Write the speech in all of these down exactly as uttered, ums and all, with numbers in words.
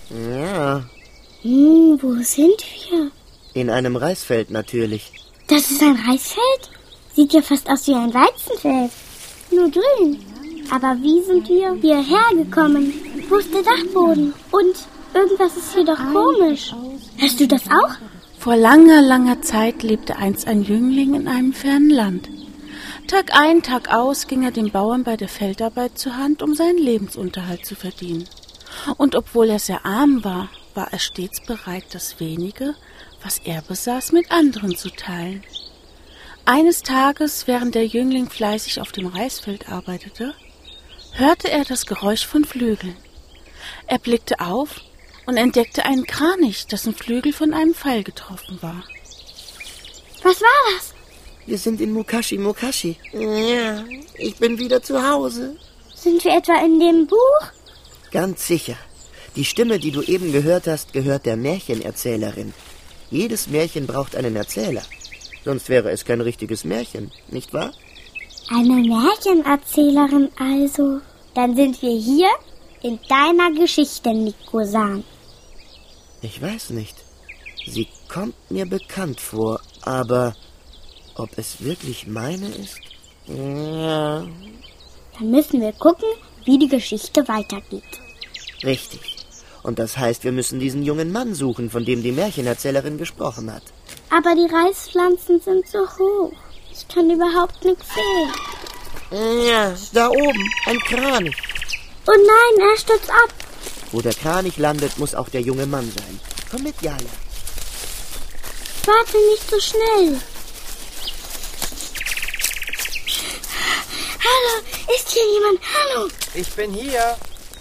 Ja. Hm, wo sind wir? In einem Reisfeld natürlich. Das ist ein Reisfeld? Sieht ja fast aus wie ein Weizenfeld. Nur grün. Aber wie sind wir hierher gekommen? Wo ist der Dachboden? Und irgendwas ist hier doch komisch. Hörst du das auch? Vor langer, langer Zeit lebte einst ein Jüngling in einem fernen Land. Tag ein, Tag aus ging er den Bauern bei der Feldarbeit zur Hand, um seinen Lebensunterhalt zu verdienen. Und obwohl er sehr arm war, war er stets bereit, das Wenige, was er besaß, mit anderen zu teilen. Eines Tages, während der Jüngling fleißig auf dem Reisfeld arbeitete, hörte er das Geräusch von Flügeln. Er blickte auf und entdeckte einen Kranich, dessen Flügel von einem Pfeil getroffen war. Was war das? Wir sind in Mukashi Mukashi. Ja, ich bin wieder zu Hause. Sind wir etwa in dem Buch? Ganz sicher. Die Stimme, die du eben gehört hast, gehört der Märchenerzählerin. Jedes Märchen braucht einen Erzähler. Sonst wäre es kein richtiges Märchen, nicht wahr? Eine Märchenerzählerin also. Dann sind wir hier in deiner Geschichte, Nico-san. Ich weiß nicht. Sie kommt mir bekannt vor, aber ob es wirklich meine ist? Ja. Dann müssen wir gucken, wie die Geschichte weitergeht. Richtig. Und das heißt, wir müssen diesen jungen Mann suchen, von dem die Märchenerzählerin gesprochen hat. Aber die Reispflanzen sind so hoch. Ich kann überhaupt nichts sehen. Ja, da oben, ein Kranich. Oh nein, er stürzt ab. Wo der Kranich landet, muss auch der junge Mann sein. Komm mit, Jaja. Warte nicht so schnell. Hallo, ist hier jemand? Hallo. Ich bin hier.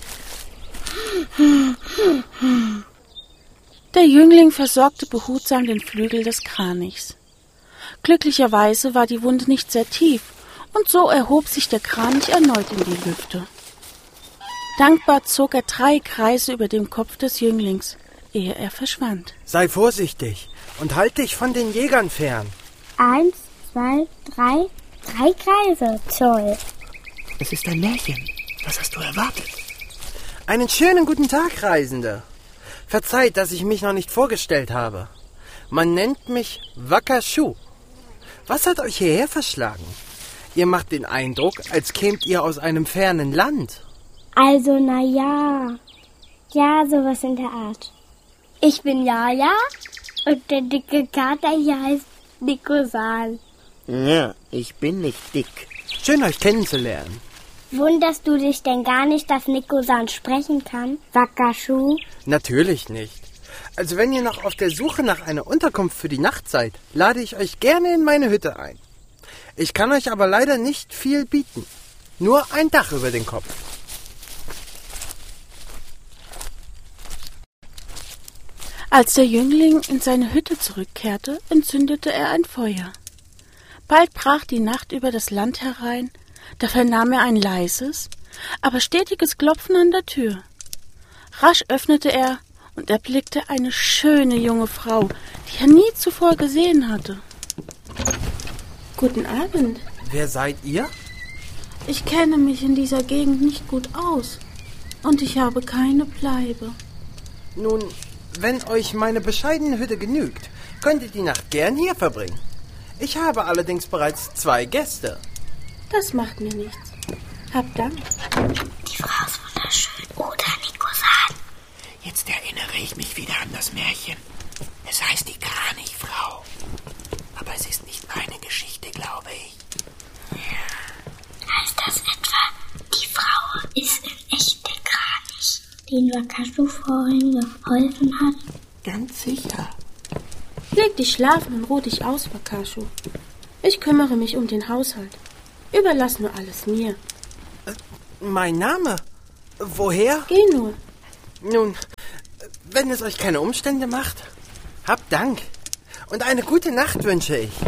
Der Jüngling versorgte behutsam den Flügel des Kranichs. Glücklicherweise war die Wunde nicht sehr tief, und so erhob sich der Kranich erneut in die Lüfte. Dankbar zog er drei Kreise über dem Kopf des Jünglings, ehe er verschwand. Sei vorsichtig und halt dich von den Jägern fern. Eins, zwei, drei, drei Kreise, toll. Es ist ein Märchen. Was hast du erwartet? Einen schönen guten Tag, Reisende. Verzeiht, dass ich mich noch nicht vorgestellt habe. Man nennt mich Wakashu. Was hat euch hierher verschlagen? Ihr macht den Eindruck, als kämt ihr aus einem fernen Land. Also, na ja. Ja, sowas in der Art. Ich bin Jaja und der dicke Kater hier heißt Nico-san. Ja, ich bin nicht dick. Schön, euch kennenzulernen. Wunderst du dich denn gar nicht, dass Nico-san sprechen kann, Wakashu? Natürlich nicht. Also wenn ihr noch auf der Suche nach einer Unterkunft für die Nacht seid, lade ich euch gerne in meine Hütte ein. Ich kann euch aber leider nicht viel bieten. Nur ein Dach über den Kopf. Als der Jüngling in seine Hütte zurückkehrte, entzündete er ein Feuer. Bald brach die Nacht über das Land herein, da vernahm er ein leises, aber stetiges Klopfen an der Tür. Rasch öffnete er und erblickte eine schöne junge Frau, die er nie zuvor gesehen hatte. Guten Abend. Wer seid ihr? Ich kenne mich in dieser Gegend nicht gut aus und ich habe keine Bleibe. Nun, wenn euch meine bescheidene Hütte genügt, könnt ihr die Nacht gern hier verbringen. Ich habe allerdings bereits zwei Gäste. Das macht mir nichts. Hab Dank. Die Frau ist wunderschön, oder, Nico-san? Jetzt erinnere ich mich wieder an das Märchen. Es heißt die Kranichfrau. Aber es ist nicht meine Geschichte, glaube ich. Ja. Heißt das etwa, die Frau ist in echt der Kranich, den Wakashu vorhin geholfen hat? Ganz sicher. Leg dich schlafen und ruh dich aus, Wakashu. Ich kümmere mich um den Haushalt. Überlass nur alles mir. Äh, mein Name? Woher? Geh nur. Nun, wenn es euch keine Umstände macht, habt Dank. Und eine gute Nacht wünsche ich.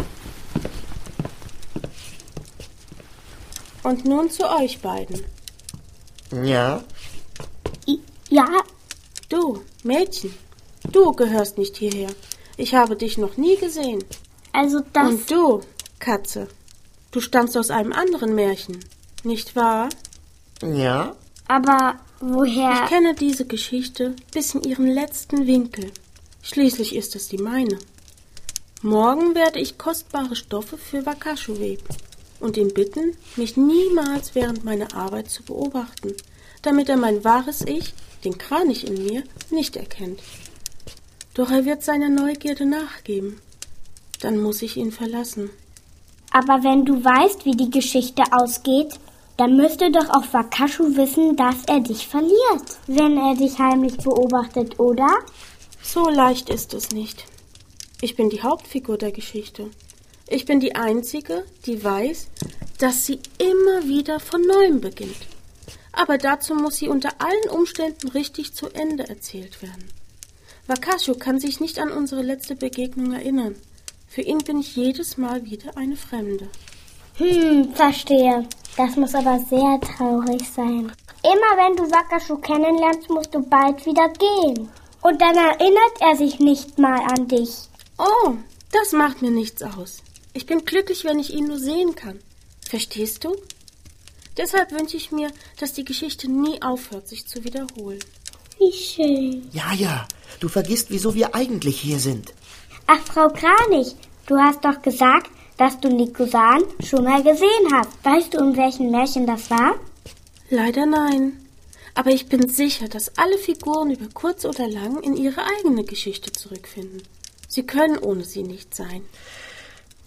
Und nun zu euch beiden. Ja? Ja, Du, Mädchen, du gehörst nicht hierher. Ich habe dich noch nie gesehen. also das... Und du, Katze, du stammst aus einem anderen Märchen, nicht wahr? Ja? Aber Woher? Ich kenne diese Geschichte bis in ihren letzten Winkel. Schließlich ist es die meine. Morgen werde ich kostbare Stoffe für Wakashu weben und ihn bitten, mich niemals während meiner Arbeit zu beobachten, damit er mein wahres Ich, den Kranich in mir, nicht erkennt. Doch er wird seiner Neugierde nachgeben. Dann muss ich ihn verlassen. Aber wenn du weißt, wie die Geschichte ausgeht, dann müsste doch auch Wakashu wissen, dass er dich verliert, wenn er dich heimlich beobachtet, oder? So leicht ist es nicht. Ich bin die Hauptfigur der Geschichte. Ich bin die Einzige, die weiß, dass sie immer wieder von Neuem beginnt. Aber dazu muss sie unter allen Umständen richtig zu Ende erzählt werden. Wakashu kann sich nicht an unsere letzte Begegnung erinnern. Für ihn bin ich jedes Mal wieder eine Fremde. Hm, verstehe. Das muss aber sehr traurig sein. Immer wenn du Wakashu kennenlernst, musst du bald wieder gehen. Und dann erinnert er sich nicht mal an dich. Oh, das macht mir nichts aus. Ich bin glücklich, wenn ich ihn nur sehen kann. Verstehst du? Deshalb wünsche ich mir, dass die Geschichte nie aufhört, sich zu wiederholen. Wie schön. Ja, ja, du vergisst, wieso wir eigentlich hier sind. Ach, Frau Kranich, du hast doch gesagt, dass du Niko-san schon mal gesehen hast. Weißt du, in welchem Märchen das war? Leider nein. Aber ich bin sicher, dass alle Figuren über kurz oder lang in ihre eigene Geschichte zurückfinden. Sie können ohne sie nicht sein.